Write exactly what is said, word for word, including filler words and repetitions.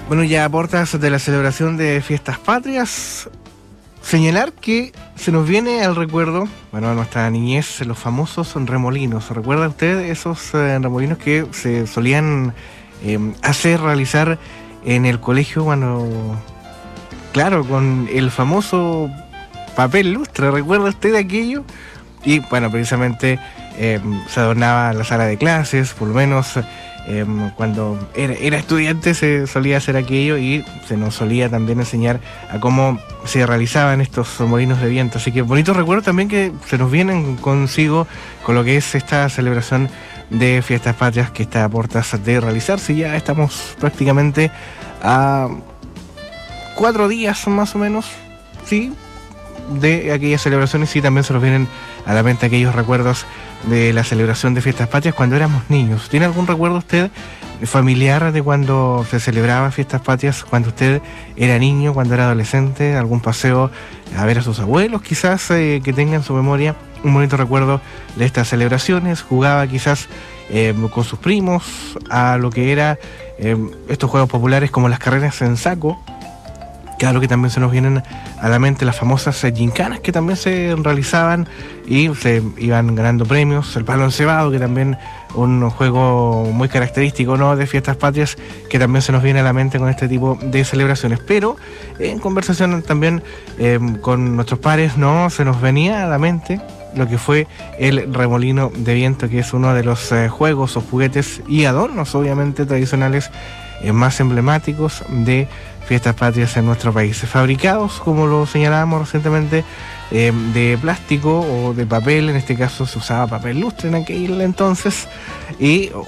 Bueno, ya a puertas de la celebración de fiestas patrias, señalar que se nos viene al recuerdo, bueno, a nuestra niñez, los famosos remolinos. ¿Recuerda usted esos eh, remolinos que se solían eh, hacer, realizar en el colegio cuando, claro, con el famoso papel lustre? ¿Recuerda usted aquello? Y bueno, precisamente eh, se adornaba la sala de clases, por lo menos eh, cuando era, era estudiante se solía hacer aquello, y se nos solía también enseñar a cómo se realizaban estos molinos de viento. Así que bonito recuerdo también que se nos vienen consigo con lo que es esta celebración de fiestas patrias que está a puertas de realizarse. Ya estamos prácticamente a cuatro días más o menos, sí, de aquellas celebraciones, y también se nos vienen a la mente aquellos recuerdos de la celebración de fiestas patrias cuando éramos niños. ¿Tiene algún recuerdo usted familiar de cuando se celebraba fiestas patrias, cuando usted era niño, cuando era adolescente? ¿Algún paseo a ver a sus abuelos quizás eh, que tenga en su memoria un bonito recuerdo de estas celebraciones? ¿Jugaba quizás eh, con sus primos a lo que era eh, estos juegos populares como las carreras en saco? Claro que también se nos vienen a la mente las famosas gincanas que también se realizaban y se iban ganando premios. El palo encebado, que también un juego muy característico, ¿no?, de fiestas patrias, que también se nos viene a la mente con este tipo de celebraciones. Pero en conversación también eh, con nuestros pares, ¿no?, se nos venía a la mente lo que fue el remolino de viento, que es uno de los eh, juegos o juguetes y adornos obviamente tradicionales eh, más emblemáticos de fiestas patrias en nuestro país, fabricados, como lo señalábamos recientemente, eh, de plástico o de papel. En este caso se usaba papel lustre en aquel entonces, y